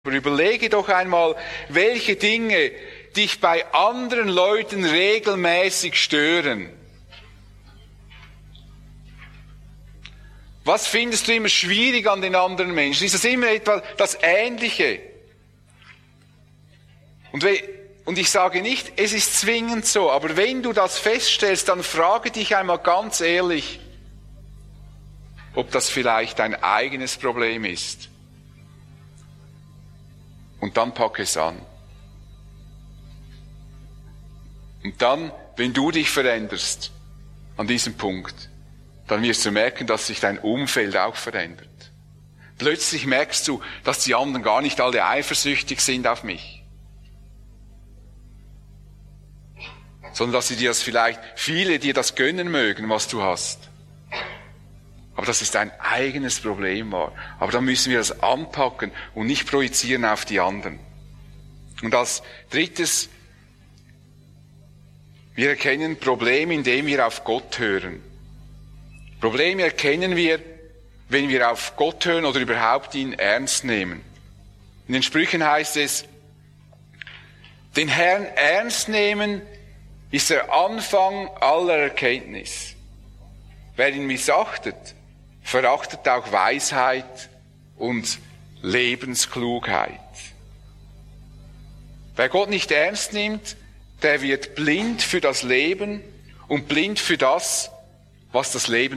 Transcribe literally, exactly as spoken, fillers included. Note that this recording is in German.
Aber überlege doch einmal, welche Dinge dich bei anderen Leuten regelmäßig stören. Was findest du immer schwierig an den anderen Menschen? Ist das immer etwa das Ähnliche? Und, und ich sage nicht, es ist zwingend so, aber wenn du das feststellst, dann frage dich einmal ganz ehrlich, ob das vielleicht dein eigenes Problem ist. Und dann pack es an. Und dann, wenn du dich veränderst an diesem Punkt, dann wirst du merken, dass sich dein Umfeld auch verändert. Plötzlich merkst du, dass die anderen gar nicht alle eifersüchtig sind auf mich, sondern dass sie dir das vielleicht, viele dir das gönnen mögen, was du hast. Aber dass es dein eigenes Problem war. Aber dann müssen wir das anpacken und nicht projizieren auf die anderen. Und als drittes, wir erkennen Probleme, indem wir auf Gott hören. Probleme erkennen wir, wenn wir auf Gott hören oder überhaupt ihn ernst nehmen. In den Sprüchen heißt es, den Herrn ernst nehmen ist der Anfang aller Erkenntnis. Wer ihn missachtet, verachtet auch Weisheit und Lebensklugheit. Wer Gott nicht ernst nimmt, der wird blind für das Leben und blind für das, was das Leben